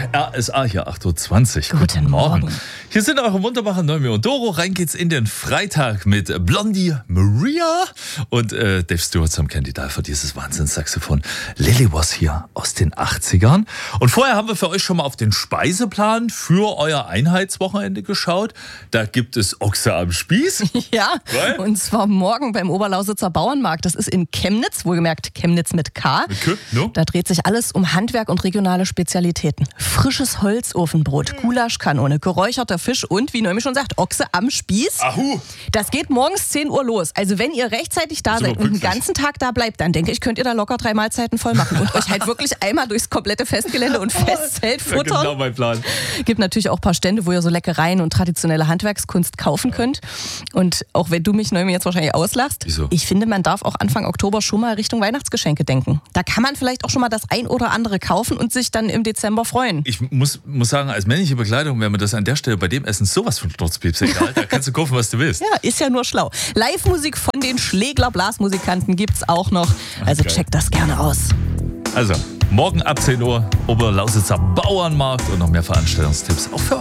RSA hier, 8.20 Uhr. Guten Morgen. Hier sind eure wunderbaren Neumi und Doro. Rein geht's in den Freitag mit Blondie Maria und Dave Stewart zum Kandidat für dieses Wahnsinnssaxophon. Lily was hier aus den 80ern. Und vorher haben wir für euch schon mal auf den Speiseplan für euer Einheitswochenende geschaut. Da gibt es Ochse am Spieß. Ja, Weil? und zwar morgen beim Oberlausitzer Bauernmarkt. Das ist in Chemnitz, wohlgemerkt Chemnitz mit K. Mit K, no? Da dreht sich alles um Handwerk und regionale Spezialitäten. Frisches Holzofenbrot, Gulaschkanone, geräucherter Fisch und, wie Neumi schon sagt, Ochse am Spieß. Ahu! Das geht morgens 10 Uhr los. Also wenn ihr rechtzeitig da Sind wir seid und den pünktlich. ganzen Tag da bleibt, dann denke ich, könnt ihr da locker 3 Mahlzeiten voll machen und euch halt wirklich einmal durchs komplette Festgelände und Festzelt Das ist futtern. genau mein Plan. Gibt natürlich auch ein paar Stände, wo ihr so Leckereien und traditionelle Handwerkskunst kaufen könnt. Und auch wenn du mich, Neumi, jetzt wahrscheinlich auslachst, Wieso? ich finde, man darf auch Anfang Oktober schon mal Richtung Weihnachtsgeschenke denken. Da kann man vielleicht auch schon mal das ein oder andere kaufen und sich dann im Dezember freuen. Ich muss sagen, als männliche Begleitung wäre mir das an der Stelle bei dem Essen sowas von Sturzpieps egal. Da kannst du kaufen, was du willst. Ja, ist ja nur schlau. Live-Musik von den Schlägler Blasmusikanten gibt's auch noch. Also geil. checkt das gerne aus. Also, morgen ab 10 Uhr Oberlausitzer Bauernmarkt und noch mehr Veranstaltungstipps auch für